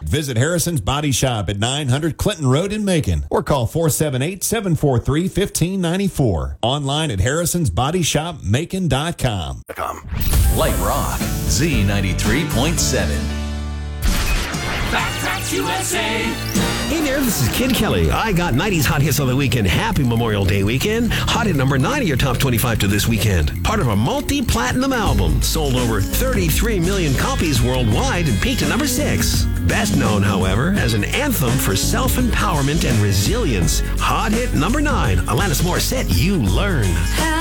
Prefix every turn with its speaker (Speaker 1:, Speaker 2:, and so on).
Speaker 1: Visit Harrison's Body Shop at 900 Clinton Road in Macon or call 478-743-1594. Online at harrisonsbodyshopmacon.com.
Speaker 2: Light Rock, Z93.7.
Speaker 3: Backpacks USA.
Speaker 4: Hey there, this is Kid Kelly. I got 90s hot hits on the weekend. Happy Memorial Day weekend. Hot hit number 9 of your top 25 to this weekend. Part of a multi-platinum album. Sold over 33 million copies worldwide and peaked at number 6. Best known, however, as an anthem for self-empowerment and resilience. Hot hit number 9. Alanis Morissette, You Learn.